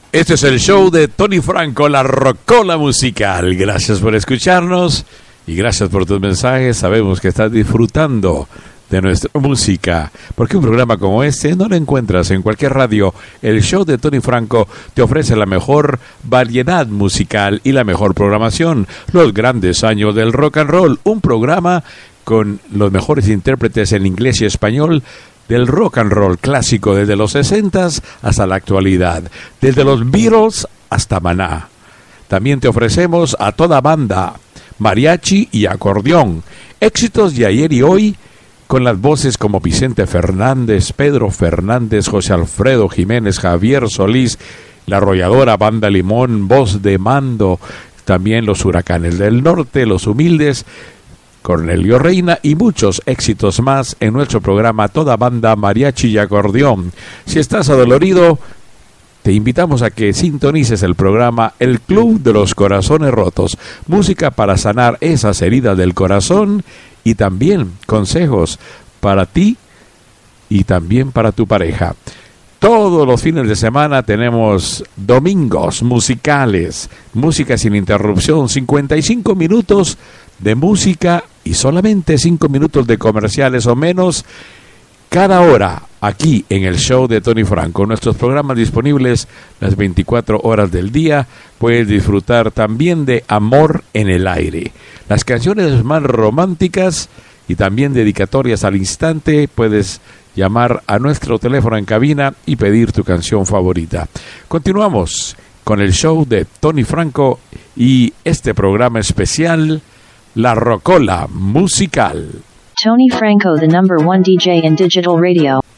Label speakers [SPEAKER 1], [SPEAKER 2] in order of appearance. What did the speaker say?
[SPEAKER 1] Este es el show de Tony Franco, la Rocola Musical. Gracias por escucharnos y gracias por tus mensajes. Sabemos que estás disfrutando de nuestra música, porque un programa como este no lo encuentras en cualquier radio. El show de Tony Franco te ofrece la mejor variedad musical y la mejor programación. Los grandes años del rock and roll, un programa con los mejores intérpretes en inglés y español del rock and roll clásico desde los 60s hasta la actualidad, desde los Beatles hasta Maná. También te ofrecemos a toda banda, mariachi y acordeón, éxitos de ayer y hoy, con las voces como Vicente Fernández, Pedro Fernández, José Alfredo Jiménez, Javier Solís, la arrolladora Banda Limón, Voz de Mando, también los Huracanes del Norte, los Humildes, Cornelio Reina y muchos éxitos más en nuestro programa Toda Banda, Mariachi y Acordeón. Si estás adolorido, te invitamos a que sintonices el programa El Club de los Corazones Rotos, música para sanar esas heridas del corazón y también consejos para ti y también para tu pareja. Todos los fines de semana tenemos domingos musicales, música sin interrupción, 55 minutos de música y solamente 5 minutos de comerciales o menos cada hora aquí en el show de Tony Franco. Nuestros programas disponibles las 24 horas del día. Puedes disfrutar también de Amor en el Aire, las canciones más románticas y también dedicatorias al instante. Puedes llamar a nuestro teléfono en cabina y pedir tu canción favorita. Continuamos con el show de Tony Franco y este programa especial, La Rocola Musical.
[SPEAKER 2] Tony Franco, the #1 DJ in digital radio.